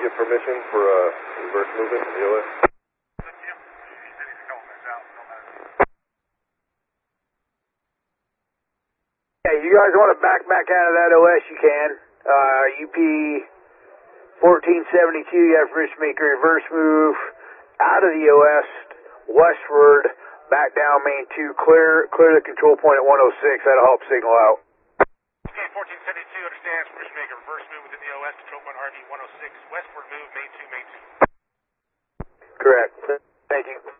give permission for reverse movement to the OS? Yeah, you guys want to back out of that OS, you can. UP 1472, you have permission to make a reverse move out of the OS, westward, back down main 2, clear the control point at 106, that'll help signal out. Okay, 1472 understands, permission to make a reverse move within the OS, control point RV 106, westward move, main 2, main 2. Correct. Thank you.